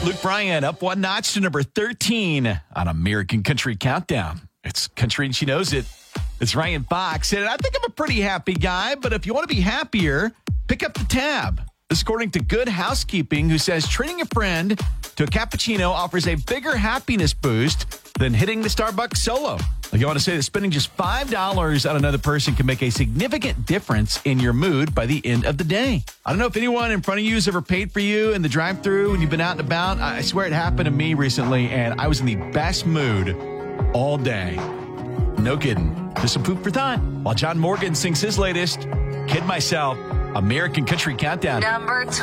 Luke Bryan up one notch to number 13 on American Country Countdown. It's country and she knows it. It's Ryan Fox. And I think I'm a pretty happy guy, but if you want to be happier, pick up the tab. This according to Good Housekeeping, who says treating a friend to a cappuccino offers a bigger happiness boost than hitting the Starbucks solo. Like you want to say that spending just $5 on another person can make a significant difference in your mood by the end of the day. I don't know if anyone in front of you has ever paid for you in the drive-thru when you've been out and about. I swear it happened to me recently, and I was in the best mood all day. No kidding. Just some food for thought. While John Morgan sings his latest, Kid Myself, American Country Countdown. Number 20.